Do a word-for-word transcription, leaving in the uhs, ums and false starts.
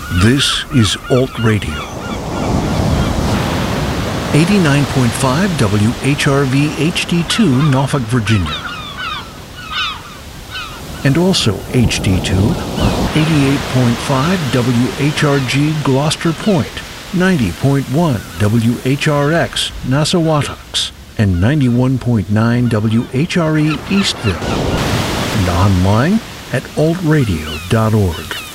This is Alt Radio. eighty-nine point five W H R V H D two, Norfolk, Virginia. And also H D two on eighty-eight point five W H R G Gloucester Point, ninety point one W H R X Nassawatucks, and ninety-one point nine W H R E Eastville. And online at alt radio dot org.